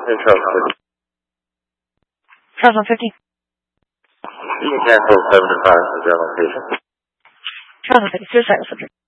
In Charles 50. Charles 150. You can cancel 7 to 5 for that location. Charles 150, suicidal subject.